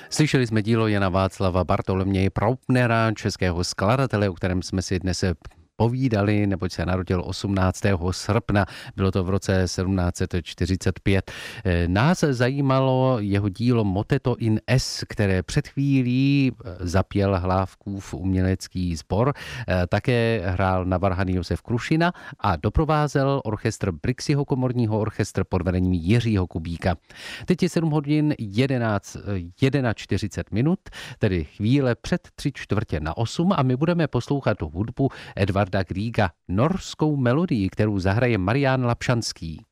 Slyšeli jsme dílo Jana Václava Bartoloměje Praupnera, českého skladatele, o kterém jsme si dnes povídali, neboť se narodil 18. srpna, bylo to v roce 1745. Nás zajímalo jeho dílo Moteto in es, které před chvílí zapěl Hlávkův umělecký sbor, také hrál na varhany Josef Krušina a doprovázel orchestr Brixiho komorního orchestr pod vedením Jiřího Kubíka. Teď je 7 hodin 41 minut, tedy chvíle před 7:45 a my budeme poslouchat hudbu Edvarda Grieга, norskou melodii, kterou zahraje Marián Lapšanský.